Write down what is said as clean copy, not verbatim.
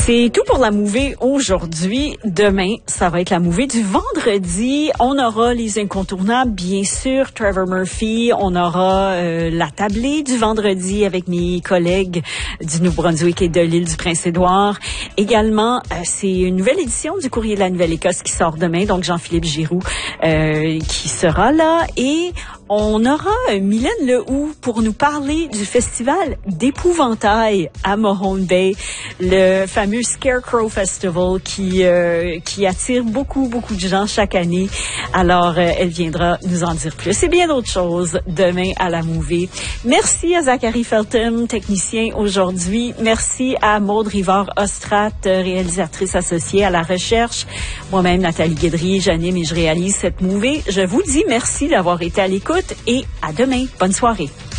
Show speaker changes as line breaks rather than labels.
C'est tout pour la mouvée aujourd'hui. Demain, ça va être la mouvée du vendredi. On aura les incontournables, bien sûr, Trevor Murphy. On aura la tablée du vendredi avec mes collègues du Nouveau-Brunswick et de l'île du Prince-Édouard. Également, c'est une nouvelle édition du Courrier de la Nouvelle-Écosse qui sort demain, donc Jean-Philippe Giroux qui sera là. Et on aura Mylène Lehoux pour nous parler du festival d'épouvantail à Mahone Bay, le fameux Scarecrow Festival qui attire beaucoup de gens chaque année. Alors, elle viendra nous en dire plus. Et bien d'autres choses demain à la mouvée. Merci à Zachary Felton, technicien aujourd'hui. Merci à Maude Rivard-Ostrat, réalisatrice associée à la recherche. Moi-même, Nathalie Guédry, j'anime et je réalise cette mouvée. Je vous dis merci d'avoir été à l'écoute et à demain. Bonne soirée.